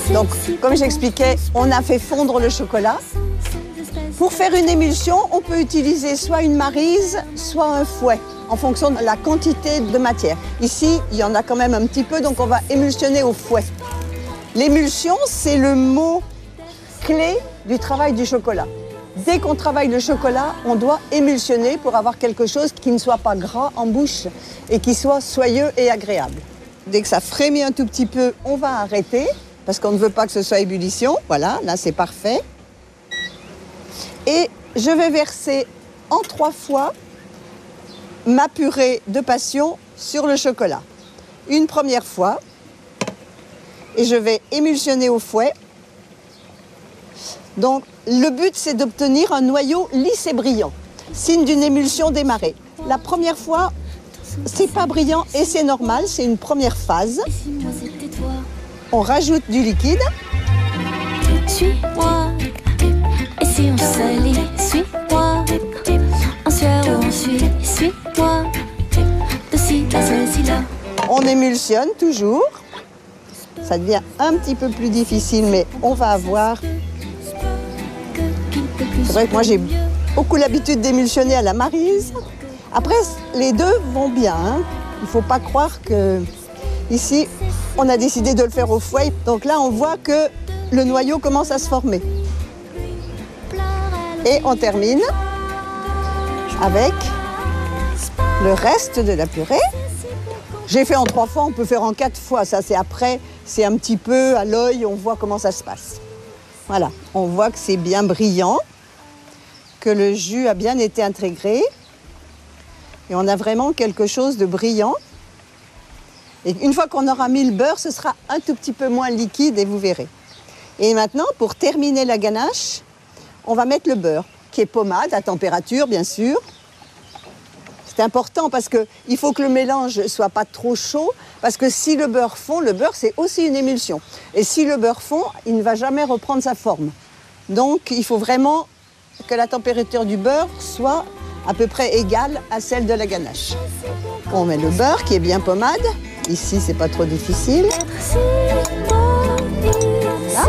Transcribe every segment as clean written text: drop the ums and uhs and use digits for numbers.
Donc, comme j'expliquais, on a fait fondre le chocolat. Pour faire une émulsion, on peut utiliser soit une maryse, soit un fouet, en fonction de la quantité de matière. Ici, il y en a quand même un petit peu, donc on va émulsionner au fouet. L'émulsion, c'est le mot clé du travail du chocolat. Dès qu'on travaille le chocolat, on doit émulsionner pour avoir quelque chose qui ne soit pas gras en bouche et qui soit soyeux et agréable. Dès que ça frémit un tout petit peu, on va arrêter parce qu'on ne veut pas que ce soit ébullition. Voilà, là c'est parfait. Et je vais verser en 3 fois ma purée de passion sur le chocolat. Une première fois, et je vais émulsionner au fouet. Donc, le but, c'est d'obtenir un noyau lisse et brillant, signe d'une émulsion démarrée. La première fois, c'est pas brillant et c'est normal, c'est une première phase. On rajoute du liquide. Suis-moi, et si on se lit, suis-moi, en sueur ou en suie, suis-moi, de ci à ceci-là. On émulsionne toujours. Ça devient un petit peu plus difficile, mais on va avoir. C'est vrai que moi, j'ai beaucoup l'habitude d'émulsionner à la maryse. Après, les deux vont bien. Hein. Il ne faut pas croire que ici, on a décidé de le faire au fouet. Donc là, on voit que le noyau commence à se former. Et on termine avec le reste de la purée. J'ai fait en 3 fois, on peut faire en 4 fois. Ça, c'est après, c'est un petit peu à l'œil, on voit comment ça se passe. Voilà, on voit que c'est bien brillant, que le jus a bien été intégré. Et on a vraiment quelque chose de brillant. Et une fois qu'on aura mis le beurre, ce sera un tout petit peu moins liquide et vous verrez. Et maintenant, pour terminer la ganache, on va mettre le beurre, qui est pommade, à température, bien sûr. C'est important parce qu'il faut que le mélange ne soit pas trop chaud, parce que si le beurre fond, le beurre, c'est aussi une émulsion. Et si le beurre fond, il ne va jamais reprendre sa forme. Donc, il faut vraiment que la température du beurre soit à peu près égale à celle de la ganache. On met le beurre qui est bien pommade. Ici, c'est pas trop difficile. Là.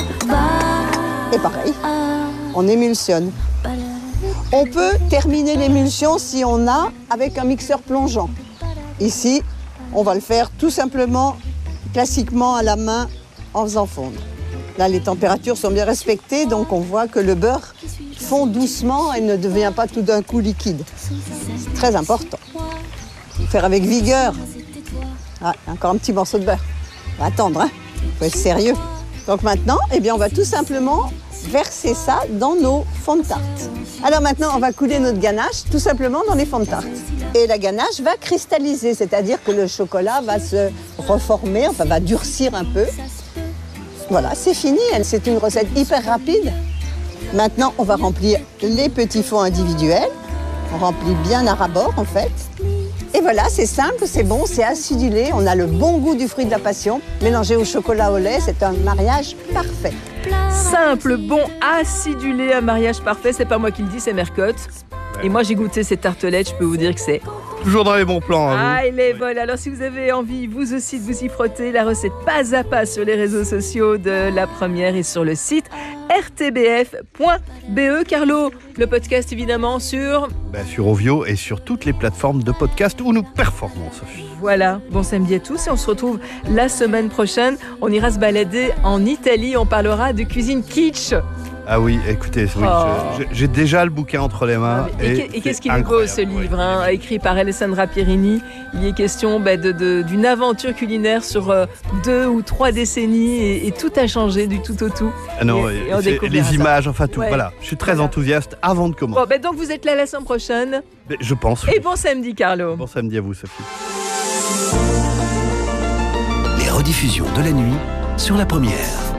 Et pareil, on émulsionne. On peut terminer l'émulsion si on a avec un mixeur plongeant. Ici, on va le faire tout simplement, classiquement à la main, en faisant fondre. Là, les températures sont bien respectées, donc on voit que le beurre fond doucement et ne devient pas tout d'un coup liquide. C'est très important. Faire avec vigueur. Ah, encore un petit morceau de beurre. On va attendre, hein. Faut être sérieux. Donc maintenant, eh bien, on va tout simplement verser ça dans nos fonds de tarte. Alors maintenant, on va couler notre ganache tout simplement dans les fonds de tarte. Et la ganache va cristalliser, c'est-à-dire que le chocolat va se reformer, enfin va durcir un peu. Voilà, c'est fini. C'est une recette hyper rapide. Maintenant, on va remplir les petits fonds individuels. On remplit bien à ras-bord, en fait. Et voilà, c'est simple, c'est bon, c'est acidulé. On a le bon goût du fruit de la passion. Mélangé au chocolat au lait, c'est un mariage parfait. Simple, bon, acidulé, un mariage parfait. C'est pas moi qui le dis, c'est Mercotte. Et moi, j'ai goûté ces tartelettes, je peux vous dire que c'est... Toujours dans les bons plans. Ah, il est bon. Alors, si vous avez envie, vous aussi, de vous y frotter, la recette pas à pas sur les réseaux sociaux de La Première et sur le site rtbf.be. Carlo, le podcast, évidemment, sur... Sur Ovio et sur toutes les plateformes de podcast où nous performons, Sophie. Voilà, bon samedi à tous et on se retrouve la semaine prochaine. On ira se balader en Italie, on parlera de cuisine kitsch. Ah oui, écoutez, oui, j'ai déjà le bouquin entre les mains. Et qu'est-ce qu'il est beau ce livre, hein, écrit par Alessandra Pierini. Il est question d'une aventure culinaire sur 2 ou 3 décennies et tout a changé du tout au tout. Ah non, et les images, enfin tout. Ouais. Voilà, je suis très enthousiaste avant de commencer. Bon, donc vous êtes là la semaine prochaine. Je pense. Et bon samedi, Carlo. Bon samedi à vous, Sophie. Les rediffusions de la nuit sur La Première.